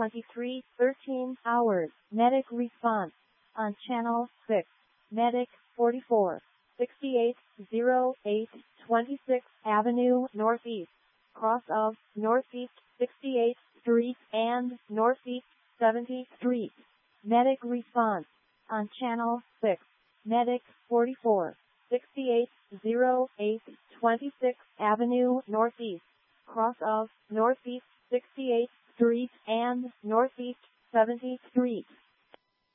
23:13 hours. Medic response on channel 6. Medic 44, 6808 26th Avenue Northeast, cross of Northeast 68th Street and Northeast 70th Street. Medic response on channel 6. Medic 44, 6808 26th Avenue Northeast, cross of Northeast 68th Street and Northeast 70th Street.